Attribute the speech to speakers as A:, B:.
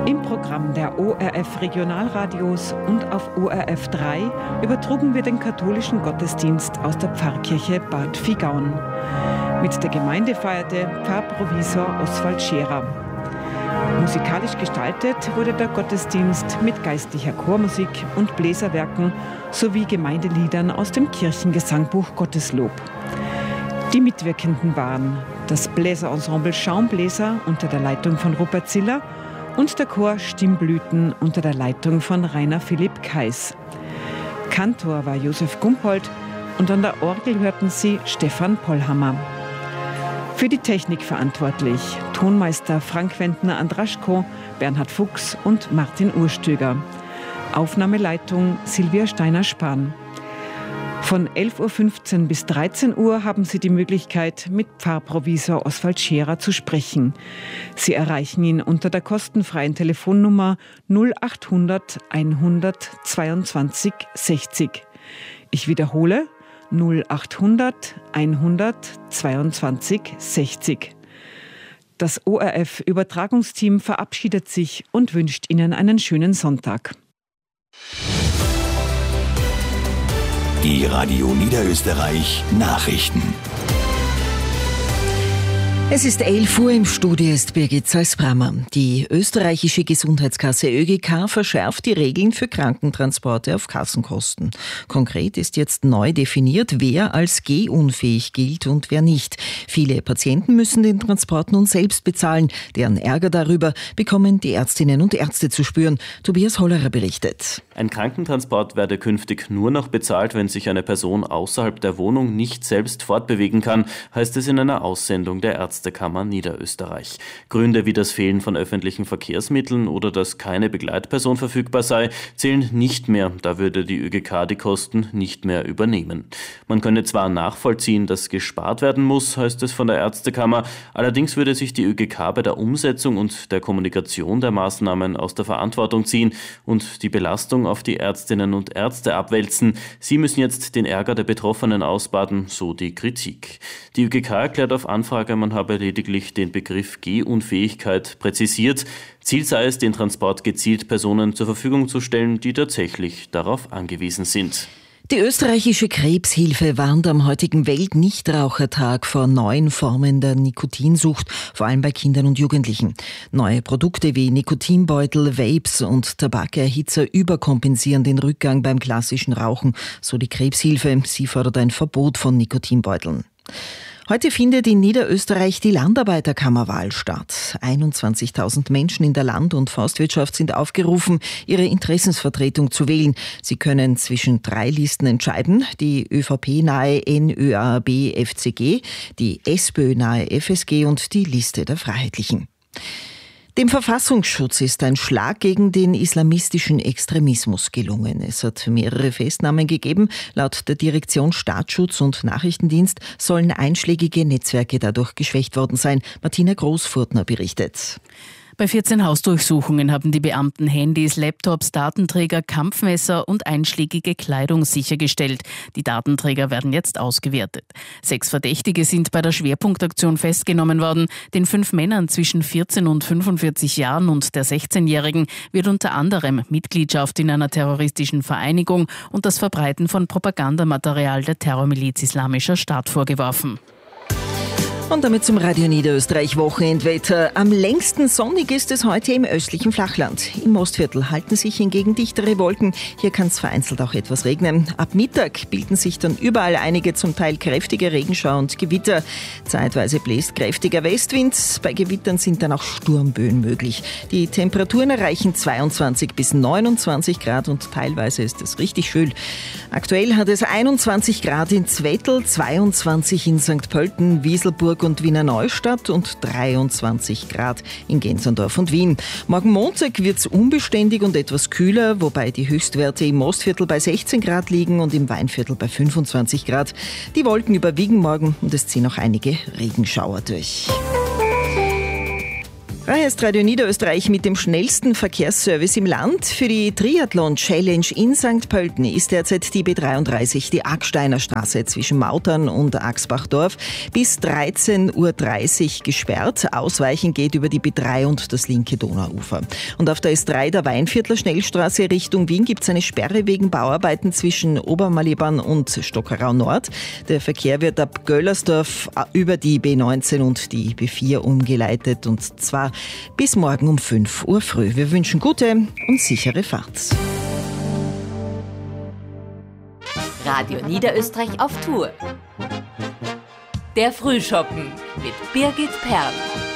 A: Im Programm der ORF Regionalradios und auf ORF 3 übertrugen wir den katholischen Gottesdienst aus der Pfarrkirche Bad Vigaun. Mit der Gemeinde feierte Pfarrprovisor Oswald Scherer. Musikalisch gestaltet wurde der Gottesdienst mit geistlicher Chormusik und Bläserwerken sowie Gemeindeliedern aus dem Kirchengesangbuch Gotteslob. Die Mitwirkenden waren das Bläserensemble Schaumbläser unter der Leitung von Rupert Ziller und der Chor Stimmblüten unter der Leitung von Rainer Philipp Kais. Kantor war Josef Gumpold und an der Orgel hörten Sie Stefan Pollhammer. Für die Technik verantwortlich Tonmeister Frank Wendner-Andraschko, Bernhard Fuchs und Martin Urstöger. Aufnahmeleitung Silvia Steiner-Spahn. Von 11.15 Uhr bis 13 Uhr haben Sie die Möglichkeit, mit Pfarrprovisor Oswald Scherer zu sprechen. Sie erreichen ihn unter der kostenfreien Telefonnummer 0800 100 22 60. Ich wiederhole 0800 100 22 60. Das ORF-Übertragungsteam verabschiedet sich und wünscht Ihnen einen schönen Sonntag.
B: Die Radio Niederösterreich Nachrichten.
C: Es ist 11 Uhr, im Studio ist Birgit Zeus-Brammer. Die österreichische Gesundheitskasse ÖGK verschärft die Regeln für Krankentransporte auf Kassenkosten. Konkret ist jetzt neu definiert, wer als gehunfähig gilt und wer nicht. Viele Patienten müssen den Transport nun selbst bezahlen. Deren Ärger darüber bekommen die Ärztinnen und Ärzte zu spüren. Tobias Hollerer berichtet.
D: Ein Krankentransport werde künftig nur noch bezahlt, wenn sich eine Person außerhalb der Wohnung nicht selbst fortbewegen kann, heißt es in einer Aussendung der Ärztekammer Niederösterreich. Gründe wie das Fehlen von öffentlichen Verkehrsmitteln oder dass keine Begleitperson verfügbar sei, zählen nicht mehr. Da würde die ÖGK die Kosten nicht mehr übernehmen. Man könne zwar nachvollziehen, dass gespart werden muss, heißt es von der Ärztekammer, allerdings würde sich die ÖGK bei der Umsetzung und der Kommunikation der Maßnahmen aus der Verantwortung ziehen und die Belastung auf die Ärztinnen und Ärzte abwälzen. Sie müssen jetzt den Ärger der Betroffenen ausbaden, so die Kritik. Die ÖGK erklärt auf Anfrage, man habe lediglich den Begriff Gehunfähigkeit präzisiert. Ziel sei es, den Transport gezielt Personen zur Verfügung zu stellen, die tatsächlich darauf angewiesen sind.
C: Die österreichische Krebshilfe warnt am heutigen Weltnichtrauchertag vor neuen Formen der Nikotinsucht, vor allem bei Kindern und Jugendlichen. Neue Produkte wie Nikotinbeutel, Vapes und Tabakerhitzer überkompensieren den Rückgang beim klassischen Rauchen, so die Krebshilfe. Sie fordert ein Verbot von Nikotinbeuteln. Heute findet in Niederösterreich die Landarbeiterkammerwahl statt. 21.000 Menschen in der Land- und Forstwirtschaft sind aufgerufen, ihre Interessensvertretung zu wählen. Sie können zwischen 3 Listen entscheiden: die ÖVP-nahe NÖAB-FCG, die SPÖ-nahe FSG und die Liste der Freiheitlichen. Dem Verfassungsschutz ist ein Schlag gegen den islamistischen Extremismus gelungen. Es hat mehrere Festnahmen gegeben. Laut der Direktion Staatsschutz und Nachrichtendienst sollen einschlägige Netzwerke dadurch geschwächt worden sein. Martina Großfurtner berichtet.
E: Bei 14 Hausdurchsuchungen haben die Beamten Handys, Laptops, Datenträger, Kampfmesser und einschlägige Kleidung sichergestellt. Die Datenträger werden jetzt ausgewertet. 6 Verdächtige sind bei der Schwerpunktaktion festgenommen worden. Den 5 Männern zwischen 14 und 45 Jahren und der 16-Jährigen wird unter anderem Mitgliedschaft in einer terroristischen Vereinigung und das Verbreiten von Propagandamaterial der Terrormiliz Islamischer Staat vorgeworfen.
C: Und damit zum Radio Niederösterreich Wochenendwetter. Am längsten sonnig ist es heute im östlichen Flachland. Im Mostviertel halten sich hingegen dichtere Wolken. Hier kann es vereinzelt auch etwas regnen. Ab Mittag bilden sich dann überall einige zum Teil kräftige Regenschauer und Gewitter. Zeitweise bläst kräftiger Westwind. Bei Gewittern sind dann auch Sturmböen möglich. Die Temperaturen erreichen 22 bis 29 Grad und teilweise ist es richtig schwül. Aktuell hat es 21 Grad in Zwettl, 22 in St. Pölten, Wieselburg und Wiener Neustadt und 23 Grad in Gensendorf und Wien. Morgen Montag wird es unbeständig und etwas kühler, wobei die Höchstwerte im Mostviertel bei 16 Grad liegen und im Weinviertel bei 25 Grad. Die Wolken überwiegen morgen und es ziehen auch einige Regenschauer durch. ist Radio Niederösterreich mit dem schnellsten Verkehrsservice im Land. Für die Triathlon-Challenge in St. Pölten ist derzeit die B33, die Aggsteiner Straße zwischen Mautern und Axbachdorf, bis 13.30 Uhr gesperrt. Ausweichen geht über die B3 und das linke Donauufer. Und auf der S3 der Weinviertler Schnellstraße Richtung Wien gibt es eine Sperre wegen Bauarbeiten zwischen Obermalibahn und Stockerau Nord. Der Verkehr wird ab Göllersdorf über die B19 und die B4 umgeleitet, und zwar bis morgen um 5 Uhr früh. Wir wünschen gute und sichere Fahrt.
F: Radio Niederösterreich auf Tour. Der Frühschoppen mit Birgit Perl.